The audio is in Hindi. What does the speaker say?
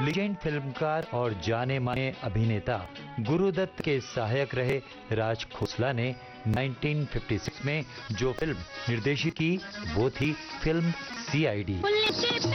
लीजेंड फिल्मकार और जाने माने अभिनेता गुरुदत्त के सहायक रहे राज खोसला ने 1956 में जो फिल्म निर्देशित की वो थी फिल्म CID।